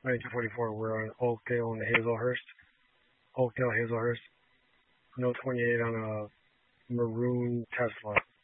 1944. We're on Oakdale and Hazelhurst. Oakdale, Hazelhurst. No 28 on a maroon Tesla.